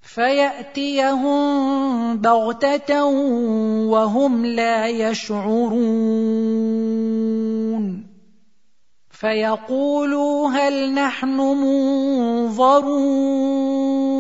فيأتيهم بغتة وهم لا يشعرون فيقولوا هل نحن منظرون